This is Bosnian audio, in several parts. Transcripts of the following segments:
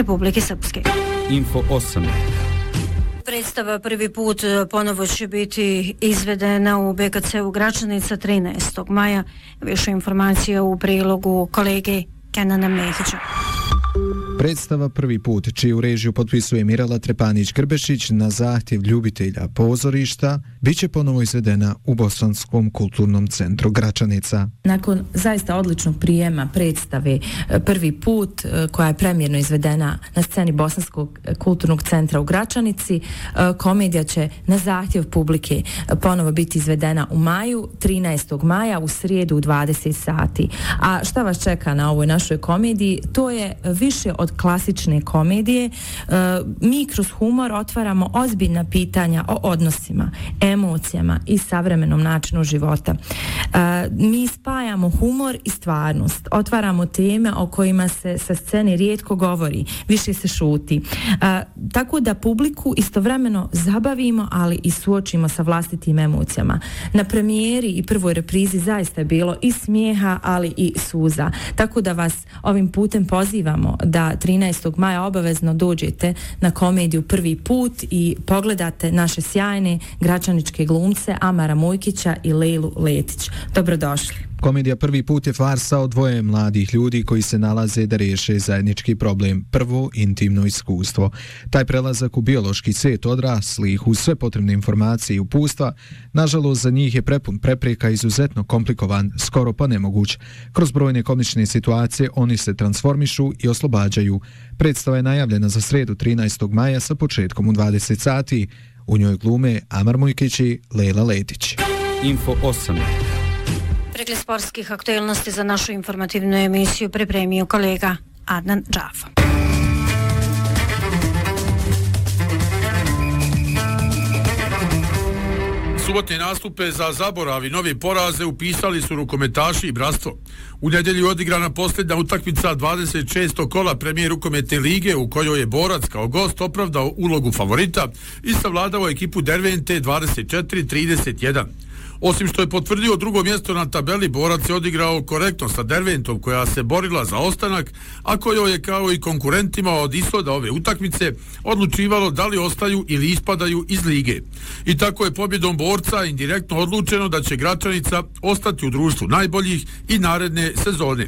Republike Srpske. Info 8. Predstava prvi put ponovo će biti izvedena u BKC-u Gračanica 13. maja. Više informacija u prilogu kolege Kenana Mehića. Predstava prvi put, čiju režiju potpisuje Mirela Trepanić-Grbešić na zahtjev ljubitelja pozorišta, bit će ponovo izvedena u Bosanskom kulturnom centru Gračanica. Nakon zaista odličnog prijema predstave prvi put, koja je premijerno izvedena na sceni Bosanskog kulturnog centra u Gračanici, komedija će na zahtjev publike ponovo biti izvedena u maju, 13. maja u srijedu u 20 sati. A šta vas čeka na ovoj našoj komediji? To je više od klasične komedije. Mi kroz humor otvaramo ozbiljna pitanja o odnosima, emocijama i savremenom načinu života. Mi spajamo humor i stvarnost. Otvaramo teme o kojima se sa scene rijetko govori, više se šuti. Tako da publiku istovremeno zabavimo, ali i suočimo sa vlastitim emocijama. Na premijeri i prvoj reprizi zaista je bilo i smijeha, ali i suza. Tako da vas ovim putem pozivamo da 13. maja obavezno dođete na komediju prvi put i pogledate naše sjajne gračaničke glumce Amara Mujkića i Lejlu Letić. Dobrodošli. Komedija prvi put je farsa o dvoje mladih ljudi koji se nalaze da riješe zajednički problem, prvo intimno iskustvo. Taj prelazak u biološki svijet odraslih uz sve potrebne informacije i upustva, nažalost za njih je prepun prepreka, izuzetno komplikovan, skoro pa nemoguć. Kroz brojne komične situacije oni se transformišu i oslobađaju. Predstava je najavljena za srijedu 13. maja sa početkom u 20 sati. U njoj glume Amar Mujkić i Lejla Letić. Info 8. Pregled sportskih aktualnosti za našu informativnu emisiju pripremio kolega Adnan Džafa. Subotne nastupe za zaborav i nove poraze upisali su rukometaši i bratstvo. U nedjelju odigrana posljednja utakmica 26. kola premijer rukometne lige u kojoj je Borac kao gost opravdao ulogu favorita i savladao ekipu Dervente 24-31. Osim što je potvrdio drugo mjesto na tabeli, Borac je odigrao korektno sa Derventom koja se borila za ostanak, a kojoj je kao i konkurentima od ishoda ove utakmice odlučivalo da li ostaju ili ispadaju iz lige. I tako je pobjedom Borca indirektno odlučeno da će Gračanica ostati u društvu najboljih i naredne sezone.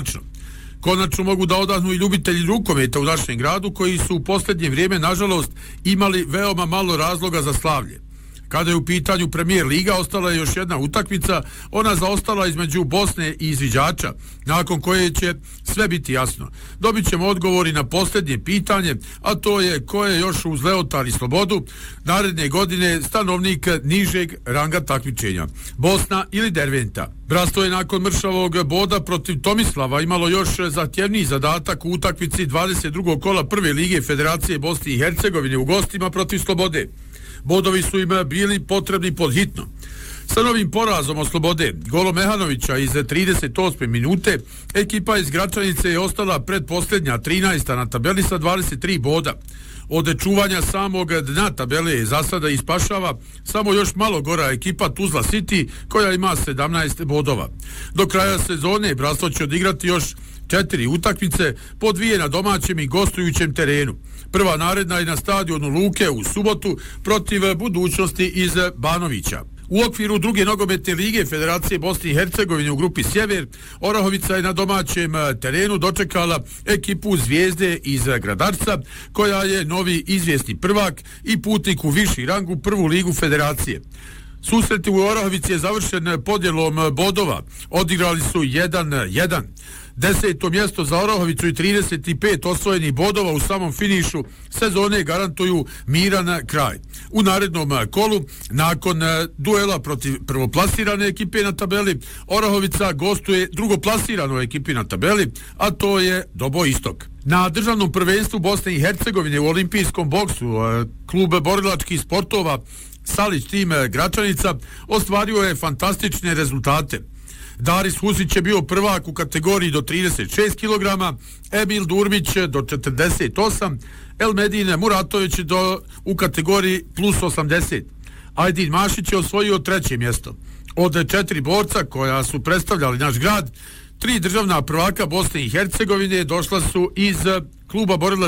Konačno mogu da odahnu i ljubitelji rukometa u našem gradu koji su u posljednje vrijeme, nažalost, imali veoma malo razloga za slavlje. Kada je u pitanju Premijer Liga, ostala je još jedna utakmica, ona zaostala između Bosne i Izviđača, nakon koje će sve biti jasno. Dobit ćemo odgovori na posljednje pitanje, a to je ko je još uz Leotar i Slobodu naredne godine stanovnik nižeg ranga takmičenja, Bosna ili Derventa. Bratstvo je nakon mršavog boda protiv Tomislava imalo još zahtjevniji zadatak u utakmici 22. kola prve lige Federacije Bosne i Hercegovine u gostima protiv Slobode. Bodovi su im bili potrebni pod hitno. Sa novim porazom od Slobode, golom Mehanovića iz 38. minute, ekipa iz Gračanice je ostala predposljednja 13. na tabeli sa 23 boda. Od čuvanja samog dna tabele je za sada ispašava samo još malo gora ekipa Tuzla City koja ima 17 bodova. Do kraja sezone bratstvo će odigrati još 4 utakmice, po 2 na domaćem i gostujućem terenu. Prva naredna je na stadionu Luke u subotu protiv Budućnosti iz Banovića. U okviru druge nogometne lige Federacije Bosne i Hercegovine u grupi Sjever, Orahovica je na domaćem terenu dočekala ekipu Zvijezde iz Gradarca, koja je novi izvjesni prvak i putnik u viši rang u prvu ligu Federacije. Susret u Orahovici je završen podjelom bodova. Odigrali su 1-1. 10. mjesto za Orahovicu i 35 osvojenih bodova u samom finišu sezone garantuju miran kraj. U narednom kolu, nakon duela protiv prvoplasirane ekipe na tabeli, Orahovica gostuje drugoplasirano ekipi na tabeli, a to je Doboj Istok. Na državnom prvenstvu Bosne i Hercegovine u olimpijskom boksu klub borilačkih sportova Salić tim Gračanica ostvario je fantastične rezultate. Daris Husić je bio prvak u kategoriji do 36 kg, Emil Durmić do 48, Elmedine Muratović u kategoriji plus 80. Ajdin Mašić je osvojio 3. mjesto. Od 4 borca koja su predstavljali naš grad, 3 državna prvaka Bosne i Hercegovine došla su iz kluba borilačkih